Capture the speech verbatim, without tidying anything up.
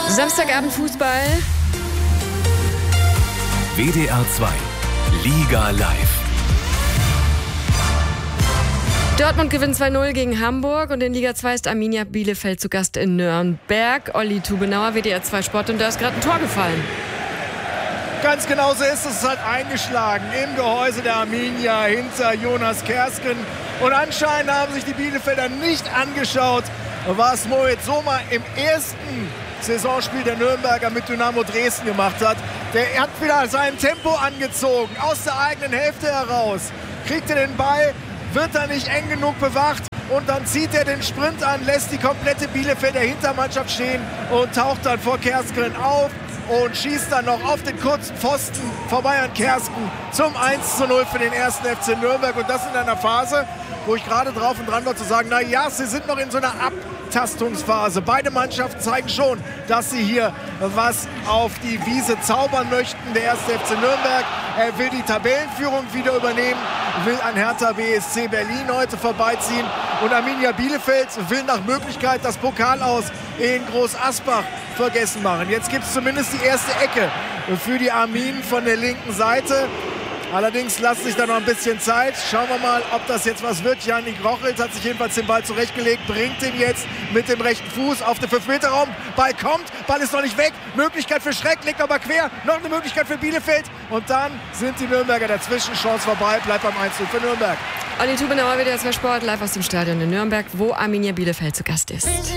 Samstagabend Fußball. W D R zwei Liga live. Dortmund gewinnt zwei null gegen Hamburg und in Liga zwei ist Arminia Bielefeld zu Gast in Nürnberg. Olli Tubenauer, W D R zwei Sport, und da ist gerade ein Tor gefallen. Ganz genau so ist es, es hat eingeschlagen im Gehäuse der Arminia hinter Jonas Kersken. Und anscheinend haben sich die Bielefelder nicht angeschaut, was Moritz Sommer im ersten Saisonspiel der Nürnberger mit Dynamo Dresden gemacht hat. Der hat wieder sein Tempo angezogen, aus der eigenen Hälfte heraus. Kriegt er den Ball, wird er nicht eng genug bewacht und dann zieht er den Sprint an, lässt die komplette Bielefelder Hintermannschaft stehen und taucht dann vor Kersken auf und schießt dann noch auf den kurzen Pfosten vorbei an Kersken zum eins zu null für den ersten F C Nürnberg. Und das in einer Phase, wo ich gerade drauf und dran war zu sagen, na ja, sie sind noch in so einer Abtastungsphase. Beide Mannschaften zeigen schon, dass sie hier was auf die Wiese zaubern möchten. Der erste F C Nürnberg, er will die Tabellenführung wieder übernehmen, will an Hertha B S C Berlin heute vorbeiziehen. Und Arminia Bielefeld will nach Möglichkeit das Pokal aus in Groß Asbach vergessen machen. Jetzt gibt es zumindest die erste Ecke für die Arminen von der linken Seite. Allerdings lasst sich da noch ein bisschen Zeit. Schauen wir mal, ob das jetzt was wird. Janik Rochelt hat sich jedenfalls den Ball zurechtgelegt, bringt ihn jetzt mit dem rechten Fuß auf den fünf Meter Raum. Ball kommt, Ball ist noch nicht weg. Möglichkeit für Schreck, legt aber quer. Noch eine Möglichkeit für Bielefeld. Und dann sind die Nürnberger dazwischen. Chance vorbei, bleibt beim eins zu null für Nürnberg. Olli Tubenauer, W D R zwei Sport, live aus dem Stadion in Nürnberg, wo Arminia Bielefeld zu Gast ist.